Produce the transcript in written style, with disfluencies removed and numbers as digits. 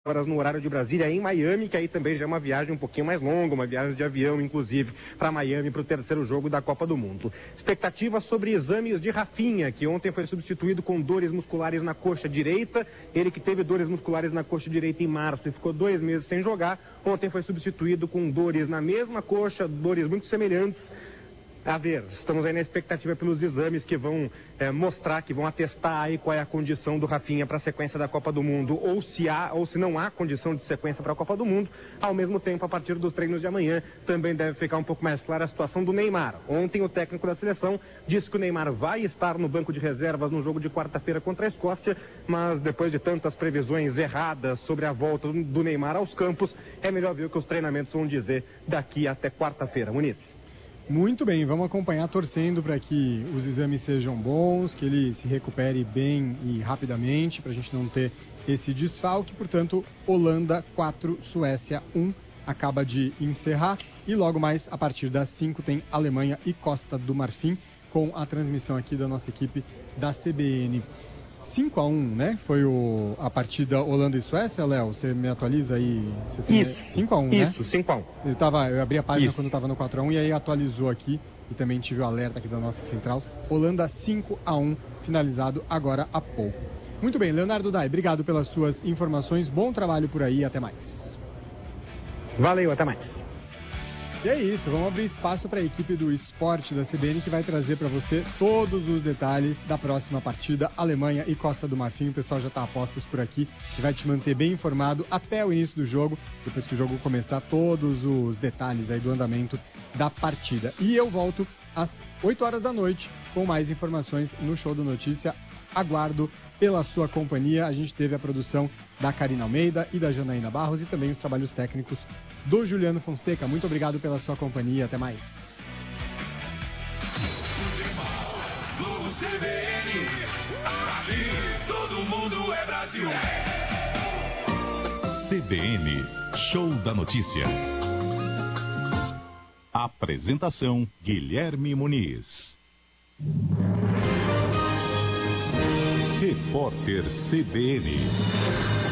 horas no horário de Brasília, em Miami, que aí também já é uma viagem um pouquinho mais longa, uma viagem de avião, inclusive, para Miami, para o terceiro jogo da Copa do Mundo. Expectativa sobre exames de Rafinha, que ontem foi substituído com dores musculares na coxa direita. Ele que teve dores musculares na coxa direita em março e ficou 2 meses sem jogar, ontem foi substituído com dores na mesma coxa, dores muito semelhantes. A ver, estamos aí na expectativa pelos exames que vão mostrar, que vão atestar aí qual é a condição do Rafinha para a sequência da Copa do Mundo, ou se não há condição de sequência para a Copa do Mundo. Ao mesmo tempo, a partir dos treinos de amanhã, também deve ficar um pouco mais clara a situação do Neymar. Ontem, o técnico da seleção disse que o Neymar vai estar no banco de reservas no jogo de quarta-feira contra a Escócia, mas depois de tantas previsões erradas sobre a volta do Neymar aos campos, é melhor ver o que os treinamentos vão dizer daqui até quarta-feira. Muniz. Muito bem, vamos acompanhar torcendo para que os exames sejam bons, que ele se recupere bem e rapidamente, para a gente não ter esse desfalque. Portanto, Holanda 4, Suécia 1, acaba de encerrar. E logo mais, a partir das 5, tem Alemanha e Costa do Marfim, com a transmissão aqui da nossa equipe da CBN. 5-1, né? Foi a partida Holanda e Suécia, Léo? Você me atualiza aí? Isso. 5-1, né? Isso, 5-1. Eu abri a página Isso. quando estava no 4-1 e aí atualizou aqui. E também tive o alerta aqui da nossa central. Holanda 5-1, finalizado agora há pouco. Muito bem, Leonardo Dai, obrigado pelas suas informações. Bom trabalho por aí, até mais. Valeu, até mais. E é isso, vamos abrir espaço para a equipe do esporte da CBN, que vai trazer para você todos os detalhes da próxima partida, Alemanha e Costa do Marfim. O pessoal já está a postos por aqui e vai te manter bem informado até o início do jogo, depois que o jogo começar, todos os detalhes aí do andamento da partida. E eu volto às 8 horas da noite com mais informações no Show do Notícia. Aguardo pela sua companhia. A gente teve a produção da Karina Almeida e da Janaína Barros e também os trabalhos técnicos do Juliano Fonseca. Muito obrigado pela sua companhia. Até mais. CBN, Show da Notícia. Apresentação: Guilherme Muniz. Repórter CBN.